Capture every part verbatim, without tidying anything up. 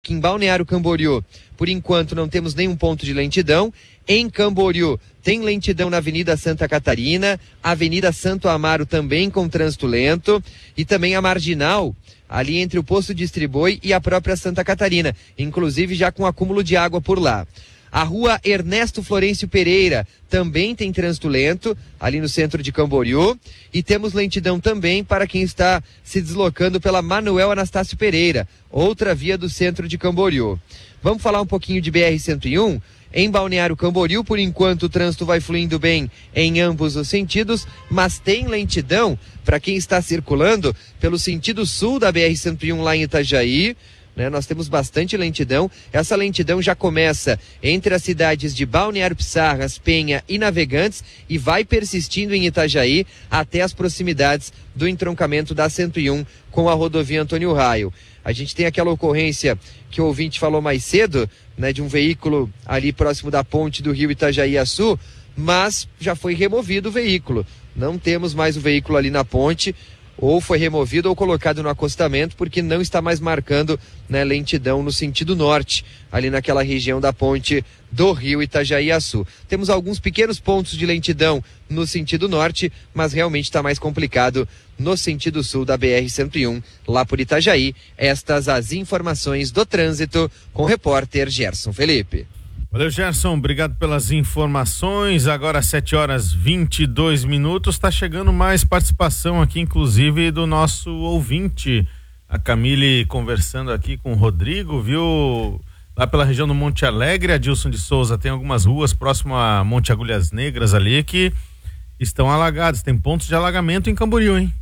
Em Balneário Camboriú, por enquanto não temos nenhum ponto de lentidão. Em Camboriú tem lentidão na Avenida Santa Catarina, Avenida Santo Amaro também com trânsito lento e também a Marginal, ali entre o Posto Distribui e a própria Santa Catarina, inclusive já com acúmulo de água por lá. A rua Ernesto Florencio Pereira também tem trânsito lento, ali no centro de Camboriú. E temos lentidão também para quem está se deslocando pela Manuel Anastácio Pereira, outra via do centro de Camboriú. Vamos falar um pouquinho de B R cento e um? Em Balneário Camboriú, por enquanto, o trânsito vai fluindo bem em ambos os sentidos, mas tem lentidão para quem está circulando pelo sentido sul da B R cento e um lá em Itajaí. Né, nós temos bastante lentidão. Essa lentidão já começa entre as cidades de Balneário Pissarras, Penha e Navegantes e vai persistindo em Itajaí até as proximidades do entroncamento da cento e um com a rodovia Antônio Raio. A gente tem aquela ocorrência que o ouvinte falou mais cedo, né, de um veículo ali próximo da ponte do rio Itajaí-Açu, mas já foi removido o veículo. Não temos mais o veículo ali na ponte, ou foi removido ou colocado no acostamento, porque não está mais marcando, né, lentidão no sentido norte, ali naquela região da ponte do rio Itajaí-Açu. Temos alguns pequenos pontos de lentidão no sentido norte, mas realmente está mais complicado no sentido sul da B R cento e um, lá por Itajaí. Estas as informações do trânsito com o repórter Gerson Felipe. Valeu, Gerson, obrigado pelas informações. Agora sete horas e vinte e dois minutos, está chegando mais participação aqui, inclusive do nosso ouvinte, a Camille, conversando aqui com o Rodrigo, viu? Lá pela região do Monte Alegre, Adilson de Souza, tem algumas ruas próximo a Monte Agulhas Negras ali que estão alagadas, tem pontos de alagamento em Camboriú, hein?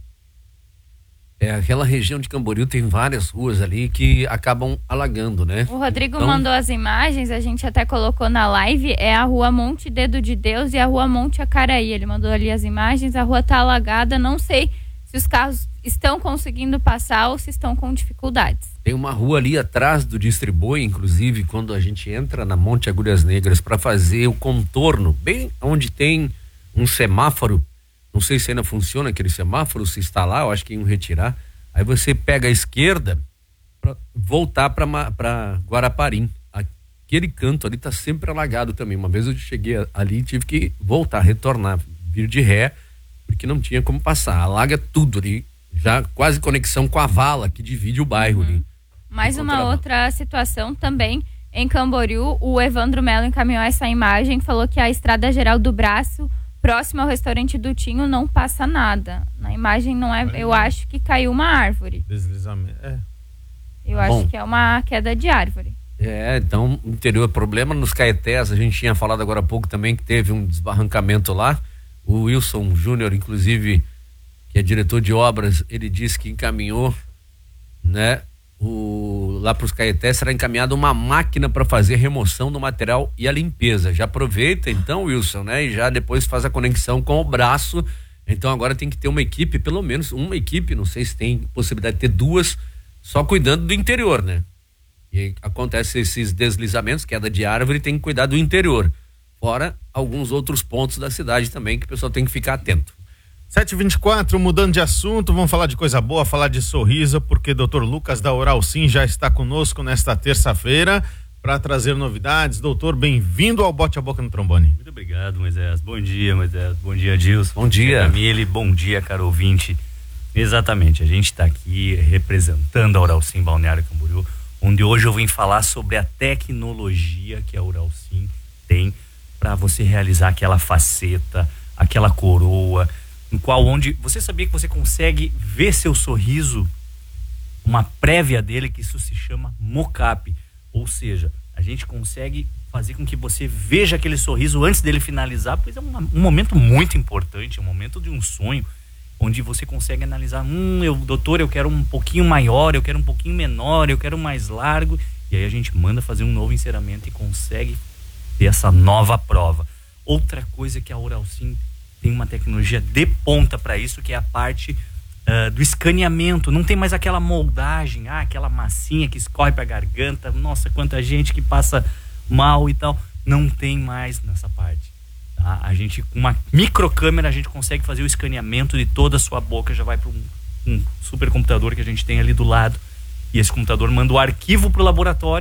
É, aquela região de Camboriú tem várias ruas ali que acabam alagando, né? O Rodrigo então... mandou as imagens, a gente até colocou na live, é a rua Monte Dedo de Deus e a rua Monte Acaraí. Ele mandou ali as imagens, a rua tá alagada, não sei se os carros estão conseguindo passar ou se estão com dificuldades. Tem uma rua ali atrás do Distribui, inclusive, quando a gente entra na Monte Agulhas Negras para fazer o contorno, bem onde tem um semáforo. Não sei se ainda funciona aquele semáforo, se está lá, eu acho que iam retirar. Aí você pega a esquerda para voltar para Guaraparim. Aquele canto ali está sempre alagado também. Uma vez eu cheguei ali e tive que voltar, retornar, vir de ré, porque não tinha como passar. Alaga tudo ali, já quase conexão com a vala que divide o bairro ali. Mais uma outra situação também em Camboriú, o Evandro Melo encaminhou essa imagem, falou que a Estrada Geral do Braço, próximo ao restaurante do Tinho, não passa nada. Na imagem não é, eu acho que caiu uma árvore. Deslizamento, é. Eu Bom, acho que é uma queda de árvore. É, então, interior, problema nos Caetés, a gente tinha falado agora há pouco também que teve um desbarrancamento lá. O Wilson Júnior, inclusive, que é diretor de obras, ele disse que encaminhou, né, o, lá para os Caetés será encaminhada uma máquina para fazer a remoção do material e a limpeza. Já aproveita então, Wilson, né? E já depois faz a conexão com o braço. Então agora tem que ter uma equipe, pelo menos uma equipe, não sei se tem possibilidade de ter duas, só cuidando do interior, né? E aí acontece esses deslizamentos, queda de árvore, tem que cuidar do interior. Fora alguns outros pontos da cidade também que o pessoal tem que ficar atento. sete e vinte e quatro, mudando de assunto, vamos falar de coisa boa, falar de Sorriso, porque doutor Lucas da Oral Sim já está conosco nesta terça-feira para trazer novidades. Doutor, bem-vindo ao Bote a Boca no Trombone. Muito obrigado, Moisés. Bom dia, Moisés. Bom dia, Adilson. Bom dia. Camille, bom dia, caro ouvinte. Exatamente, a gente está aqui representando a Oral Sim Balneário Camboriú, onde hoje eu vim falar sobre a tecnologia que a Oral Sim tem para você realizar aquela faceta, aquela coroa, no qual onde você sabia que você consegue ver seu sorriso, uma prévia dele, que isso se chama mocap, ou seja, a gente consegue fazer com que você veja aquele sorriso antes dele finalizar, pois é um, um momento muito importante, é um momento de um sonho, onde você consegue analisar, hum, eu, doutor, eu quero um pouquinho maior, eu quero um pouquinho menor, eu quero mais largo, e aí a gente manda fazer um novo enceramento e consegue ter essa nova prova. Outra coisa que a Oral Sim tem uma tecnologia de ponta para isso, que é a parte uh, do escaneamento. Não tem mais aquela moldagem, ah, aquela massinha que escorre para a garganta. Nossa, quanta gente que passa mal e tal. Não tem mais nessa parte. Tá? A gente, com uma microcâmera, a gente consegue fazer o escaneamento de toda a sua boca. Já vai para um, um supercomputador que a gente tem ali do lado. e esse computador manda o arquivo para o laboratório.